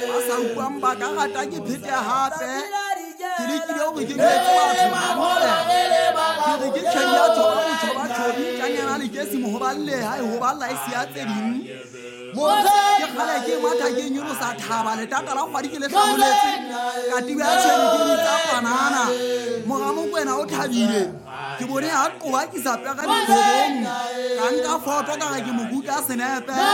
ba sa utlwang ba ka rata ke phete hape ke lekile hore ke jwetse batho ba hore ke re ke tjheng ya thoba motho ba thobi tjanyana le ke simo ho balleha ho balla e sia tse ding ke kgale ke matha ke nyolosa thaba letaka la kgwadi ke le hlabuletse ka tiba tshwene ke ditsa panana moramo kwena o thabile ke bone ha qoba ke sa pega dithobong ka nka foto ka re ke mo buka senepe